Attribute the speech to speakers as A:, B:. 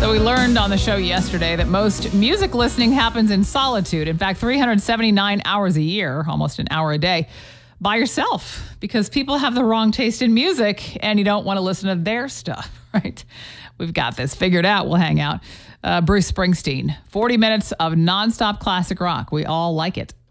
A: So we learned on the show yesterday that most music listening happens in solitude. In fact, 379 hours a year, almost an hour a day, by yourself, because people have the wrong taste in music and you don't want to listen to their stuff, right? We've got this figured out. We'll hang out. Bruce Springsteen, 40 minutes of nonstop classic rock. We all like it.